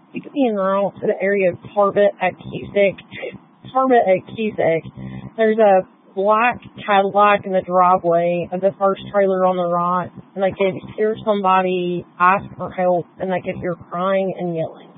You could be en route to the area of Tarbet at Cusick. There's a black Cadillac in the driveway of the first trailer on the right, and they could hear somebody ask for help, and they could hear crying and yelling.